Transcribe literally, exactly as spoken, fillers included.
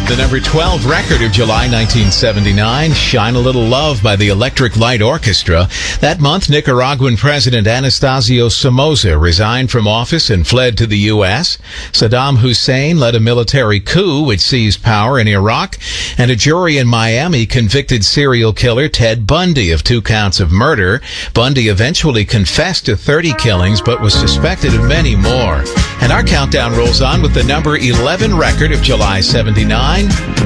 The number twelve record of July nineteen seventy-nine, Shine a Little Love by the Electric Light Orchestra. That month, Nicaraguan President Anastasio Somoza resigned from office and fled to the U S. Saddam Hussein led a military coup which seized power in Iraq. And a jury in Miami convicted serial killer Ted Bundy of two counts of murder. Bundy eventually confessed to thirty killings but was suspected of many more. And our countdown rolls on with the number eleven record of July seventy-nine.